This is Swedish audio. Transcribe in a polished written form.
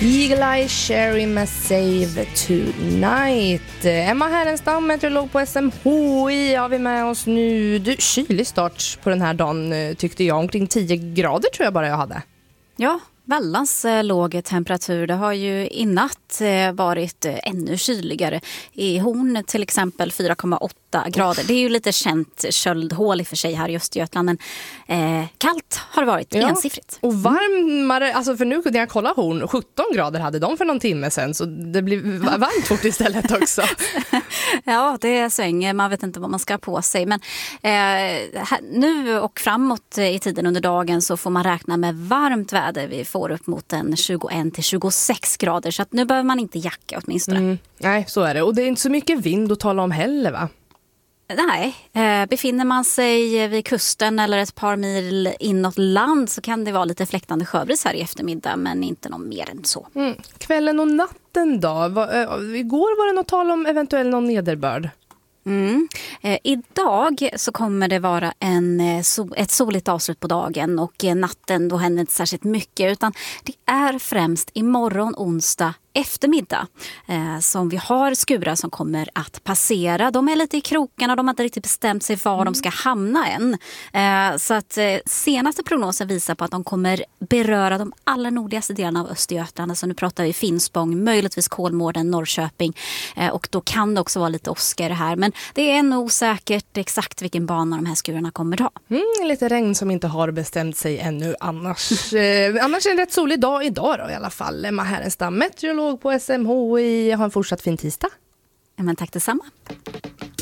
Eagle Eye Cherry med Save Tonight. Emma Härenstam, meteorolog på SMHI, har vi med oss nu. Kylig start på den här dagen tyckte jag. Omkring 10 grader tror jag bara jag hade. Ja, väldans låg temperatur. Det har ju i natt varit ännu kyligare. I Horn till exempel 4,8 grader. Det är ju lite känt köldhål i för sig här i Östergötland. Men kallt har det varit, ensiffrigt. Och varmare, alltså för nu kunde jag kolla Horn, 17 grader hade de för någon timme sedan. Så det blir varmt fort istället också. Ja, det svänger. Man vet inte vad man ska ha på sig. Men nu och framåt i tiden under dagen så får man räkna med varmt väder. Vi får upp mot en 21-26 grader. Så att nu behöver man inte jacka åtminstone. Nej, så är det. Och det är inte så mycket vind att tala om heller, va? Nej, befinner man sig vid kusten eller ett par mil inåt land så kan det vara lite fläktande sjöbris här i eftermiddag, men inte någon mer än så. Kvällen och natten då? Igår var det något tal om eventuell någon nederbörd. Idag så kommer det vara ett soligt avslut på dagen och natten då händer inte särskilt mycket, utan det är främst imorgon onsdag eftermiddag som vi har skurar som kommer att passera. De är lite i krokarna, de har inte riktigt bestämt sig var de ska hamna än. Så att senaste prognosen visar på att de kommer beröra de allra nordligaste delarna av Östergötland. Alltså nu pratar vi Finspång, möjligtvis Kolmården, Norrköping, och då kan det också vara lite åska i det här. Men det är nog säkert exakt vilken bana de här skurarna kommer ha. Lite regn som inte har bestämt sig ännu annars. Annars är en rätt solig dag idag då, i alla fall. Emma Härenstam, meteorolog på SMHI. Ha en fortsatt fin tisdag. Men tack detsamma.